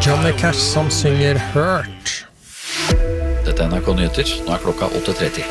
Johnny Cash som synger Hurt. Dette NRK Nyheter, nå klokka 8:30.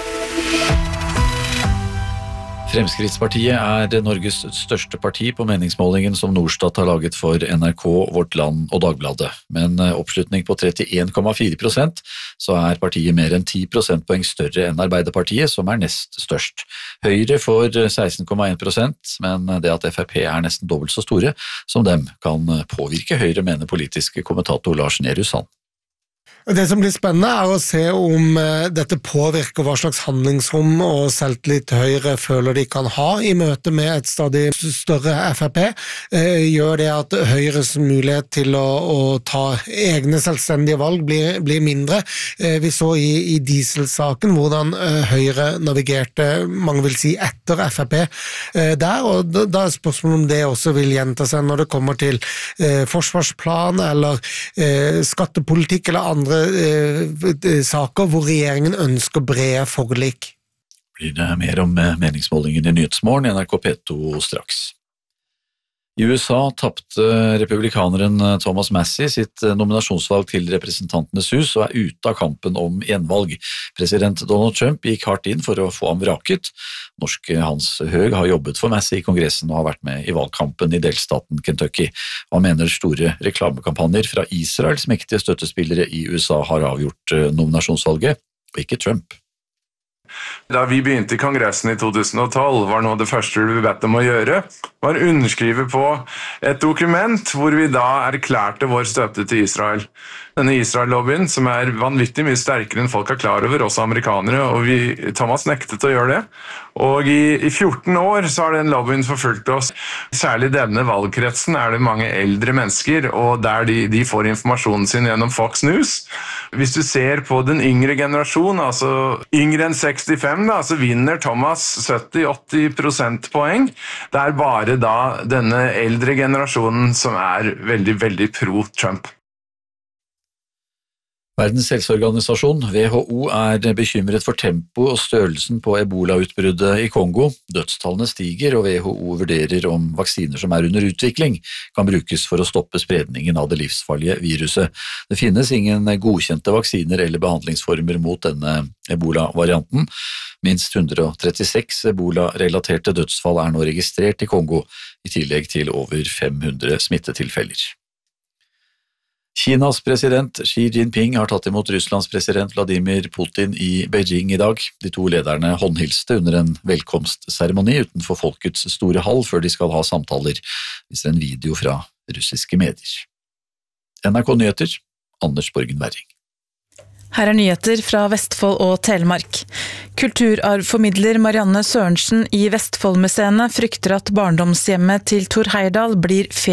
Fremskrittspartiet Norges største parti på meningsmålingen som Norstat har laget for NRK, Vårt Land og Dagbladet. Men oppslutning på 31,4%, så partiet mer enn 10 prosentpoeng større enn Arbeiderpartiet, som nest størst. Høyre får 16,1%, men det at FrP nesten dobbelt så store som dem, kan påvirke Høyre, mener politiske kommentator Lars Nehru Sand. Det som blir spennende å se om dette påvirker hva slags handlingsrom og selvtillit Høyre føler de kan ha i møte med et stadig større FrP. Gjør det at Høyres mulighet til å ta egne selvstendige valg blir mindre. Vi så i dieselsaken hvordan Høyre navigerte, mange vil si, etter FrP der, og da spørsmålet om det også vil gjenta seg når det kommer til forsvarsplan eller skattepolitikk eller andre saker hvor regjeringen ønsker brede forlik. Blir det mer om meningsmålingen i Nyhetsmorgen, NRK P2 straks. I USA tappte republikaneren Thomas Massie sitt nominasjonsvalg til Representantenes hus og ute av kampen om gjenvalg. President Donald Trump gikk hardt inn for å få ham vraket. Norske Hans Høeg har jobbet for Massie i Kongressen og har vært med i valgkampen i delstaten Kentucky. Han mener store reklamekampanjer fra Israels mektige støttespillere i USA har avgjort nominasjonsvalget, og ikke Trump. Da vi begynte i Kongressen i 2012, var noe av det første vi ble bedt om å gjøre, var å underskrive på et dokument hvor vi da erklærte vår støtte til Israel. Denne Israel-lobbyen, som vanvittig mye sterkere enn folk klar over, også amerikanere, og Thomas nektet å gjøre det. Og i 14 år så har den lobbyen forfulgt oss. Særlig i denne valgkretsen det mange eldre mennesker, og der de får informasjonen sin gjennom Fox News. Hvis du ser på den yngre generasjon, altså yngre enn 65, så vinner Thomas 70-80 prosentpoeng. Det bare da denne eldre generasjonen som veldig, veldig pro-Trump. Verdens helseorganisasjon, WHO, bekymret for tempo og størrelsen på Ebola-utbruddet i Kongo. Dødstallene stiger, og WHO vurderer om vaksiner som under utvikling kan brukes for å stoppe spredningen av det livsfarlige viruset. Det finnes ingen godkjente vaksiner eller behandlingsformer mot denne Ebola-varianten. Minst 136 Ebola-relaterte dødsfall nå registrert i Kongo, i tillegg til over 500 smittetilfeller. Kinas president Xi Jinping har tatt imot Russlands president Vladimir Putin i Beijing i dag. De to lederne håndhilste under en velkomstseremoni utenfor folkets store hall før de skal ha samtaler, viser en video fra russiske medier. NRK Nyheter, Anders Borgen Werring. Her nyheter fra Vestfold og Telemark. Kulturarvformidler Marianne Sørensen i Vestfoldmuseene frykter at barndomshjemmet til Thor Heyerdahl blir